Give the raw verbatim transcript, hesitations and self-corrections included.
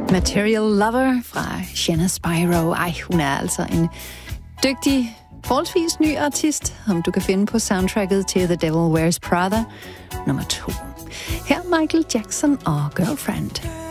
Material Lover fra Shanna Spyro. Ej, hun er altså en dygtig, forholdsvis ny artist, som du kan finde på soundtracket til The Devil Wears Prada nummer to. Her Michael Jackson og Girlfriend.